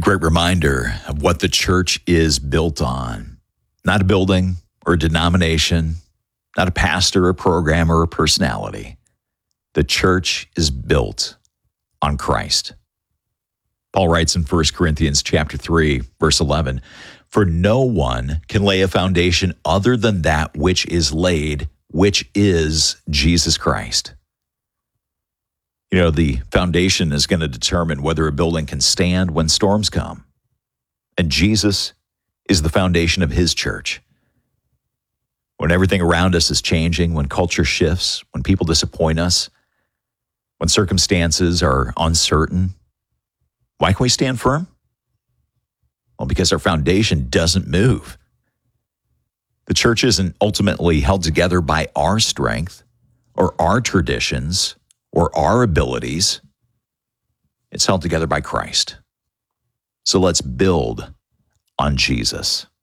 Great reminder of what the church is built on. Not a building or a denomination, not a pastor or program or a personality. The church is built on Christ. Paul writes in 1 Corinthians chapter 3, verse 11, "For no one can lay a foundation other than that which is laid, which is Jesus Christ." You know, the foundation is going to determine whether a building can stand when storms come. And Jesus is the foundation of his church. When everything around us is changing, when culture shifts, when people disappoint us, when circumstances are uncertain, why can we stand firm? Well, because our foundation doesn't move. The church isn't ultimately held together by our strength or our traditions or our abilities. It's held together by Christ. So let's build on Jesus.